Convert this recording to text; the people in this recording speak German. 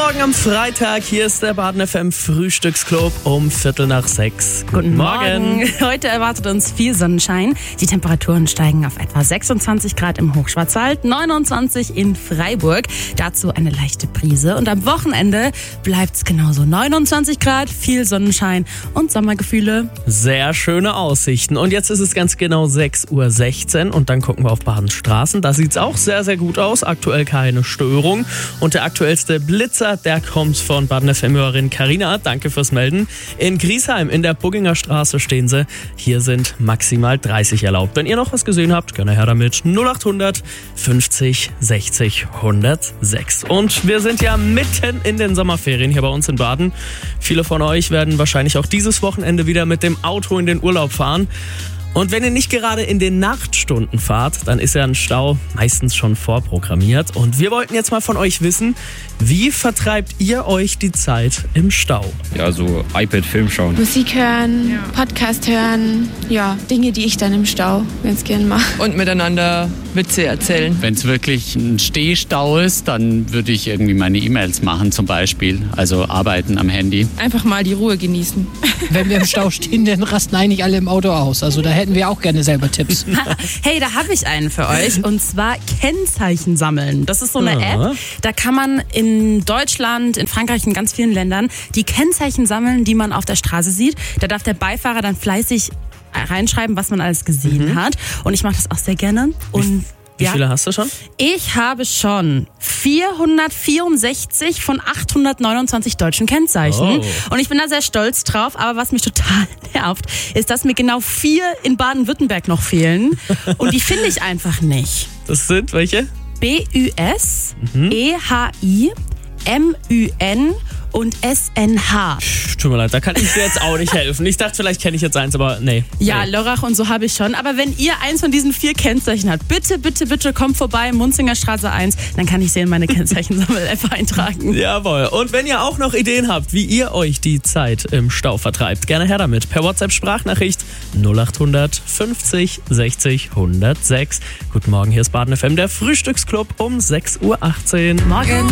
Morgen am Freitag. Hier ist der Baden FM Frühstücksclub um 5:45. Guten Morgen. Heute erwartet uns viel Sonnenschein. Die Temperaturen steigen auf etwa 26 Grad im Hochschwarzwald, 29 in Freiburg. Dazu eine leichte Brise. Und am Wochenende bleibt es genauso. 29 Grad, viel Sonnenschein und Sommergefühle. Sehr schöne Aussichten. Und jetzt ist es ganz genau 6:16 Uhr und dann gucken wir auf Badens Straßen. Da sieht es auch sehr, sehr gut aus. Aktuell keine Störung. Und der aktuellste Blitzer, der kommt von Baden FM-Hörerin Carina. Danke fürs Melden. In Griesheim in der Bugginger Straße stehen sie. Hier sind maximal 30 erlaubt. Wenn ihr noch was gesehen habt, gerne her damit. 0800 50 60 106. Und wir sind ja mitten in den Sommerferien hier bei uns in Baden. Viele von euch werden wahrscheinlich auch dieses Wochenende wieder mit dem Auto in den Urlaub fahren. Und wenn ihr nicht gerade in den Nachtstunden fahrt, dann ist ja ein Stau meistens schon vorprogrammiert. Und wir wollten jetzt mal von euch wissen, wie vertreibt ihr euch die Zeit im Stau? Ja, so iPad-Film schauen. Musik hören, Podcast hören, ja, Dinge, die ich dann im Stau ganz gern mache. Und miteinander Witze erzählen. Wenn es wirklich ein Stehstau ist, dann würde ich irgendwie meine E-Mails machen zum Beispiel, also arbeiten am Handy. Einfach mal die Ruhe genießen. Wenn wir im Stau stehen, dann rasten eigentlich alle im Auto aus. Also da hätten wir auch gerne selber Tipps. Hey, da habe ich einen für euch und zwar Kennzeichen sammeln. Das ist so eine App, da kann man in Deutschland, in Frankreich, in ganz vielen Ländern die Kennzeichen sammeln, die man auf der Straße sieht. Da darf der Beifahrer dann fleißig reinschreiben, was man alles gesehen hat. Und ich mache das auch sehr gerne. Und Wie viele hast du schon? ich habe schon 464 von 829 deutschen Kennzeichen. Oh. Und ich bin da sehr stolz drauf. Aber was mich total nervt, ist, dass mir genau 4 in Baden-Württemberg noch fehlen. Und die finde ich einfach nicht. Das sind welche? BÜS, EHI, MÜN und SNH. Tut mir leid, da kann ich dir jetzt auch nicht helfen. Ich dachte, vielleicht kenne ich jetzt eins, aber nee. Ja, Nee. Lörrach und so habe ich schon. Aber wenn ihr eins von diesen 4 Kennzeichen habt, bitte, bitte, bitte kommt vorbei, Munzinger Straße 1. Dann kann ich sie in meine Kennzeichensammel-App eintragen. Jawohl. Und wenn ihr auch noch Ideen habt, wie ihr euch die Zeit im Stau vertreibt, gerne her damit. Per WhatsApp-Sprachnachricht 0800 50 60 106. Guten Morgen, hier ist Baden FM, der Frühstücksclub um 6:18 Uhr. Morgen.